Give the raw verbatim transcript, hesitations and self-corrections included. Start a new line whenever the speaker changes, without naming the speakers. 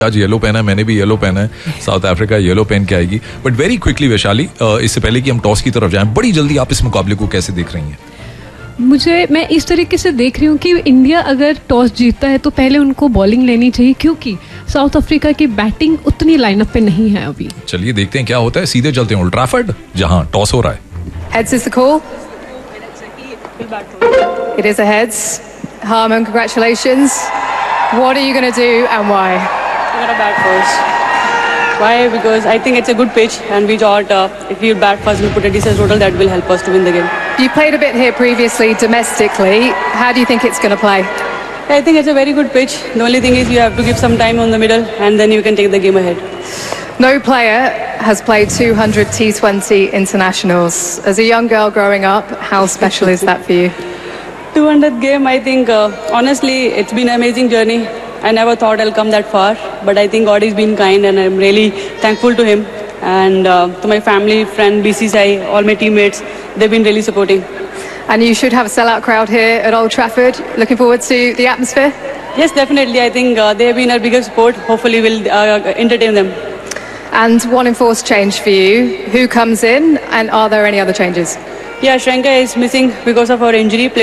आज येलो पहना है, मैंने भी येलो पहना है, साउथ अफ्रीका येलो पहन के आएगी. बट वेरी क्विकली वैशाली, इससे पहले कि हम टॉस की तरफ जाएं, बड़ी जल्दी आप इस मुकाबले को कैसे देख रही हैं?
मुझे मैं इस तरीके से देख रही हूँ कि इंडिया अगर टॉस जीतता है तो पहले उनको बॉलिंग लेनी चाहिए, क्योंकि साउथ अफ्रीका की बैटिंग उतनी लाइनअप पे नहीं है अभी. चलिए
देखते हैं क्या होता है. सीधे चलते हैं ओल्ड ट्रैफर्ड, जहां टॉस हो रहा है.
Heads is the call. It is a heads. Harman, congratulations. What are you going to do and why?
I'm going to bat first. Why? Because I think it's a good pitch, and we thought uh, if we bat first and put a decent total, that will help us to win the game.
You played a bit here previously domestically. How do you think it's going to play?
I think it's a very good pitch. The only thing is you have to give some time on the middle, and then you can take the game ahead.
No player has played two hundred T twenty internationals. As a young girl growing up, how special is that for you?
two hundredth game, I think, uh, honestly, it's been an amazing journey. I never thought I'll come that far, but I think God has been kind, and I'm really thankful to Him. And uh, to my family, friend, B C C I, all my teammates, they've been really supporting.
And you should have a sellout crowd here at Old Trafford. Looking forward to the atmosphere?
Yes, definitely. I think uh, they have been our biggest support. Hopefully, we'll uh, entertain them.
And one enforced change for you. Who comes in, and are there any other changes?
Yeah, Shrenka is missing because of her injury.